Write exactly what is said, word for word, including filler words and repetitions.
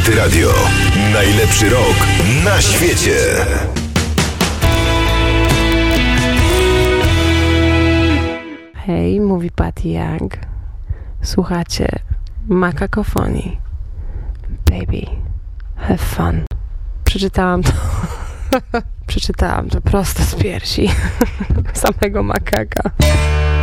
Antyradio. Najlepszy rok na świecie. Hej, mówi Patty Young. Słuchacie Makakofonii. Baby, have fun. Przeczytałam to. Przeczytałam to prosto z piersi samego makaka.